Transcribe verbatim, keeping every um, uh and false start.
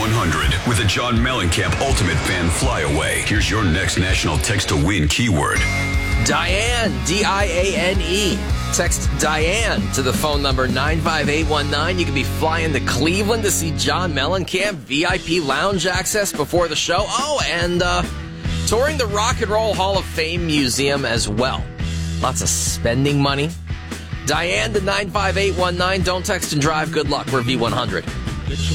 one hundred with a John Mellencamp Ultimate Fan Flyaway. Here's your next national text to win keyword. Diane, D I A N E. Text Diane to the phone number nine five eight one nine. You can be flying to Cleveland to see John Mellencamp, V I P lounge access before the show. Oh, and uh, touring the Rock and Roll Hall of Fame Museum as well. Lots of spending money. Diane to nine five eight one nine. Don't text and drive. Good luck. We're V one hundred.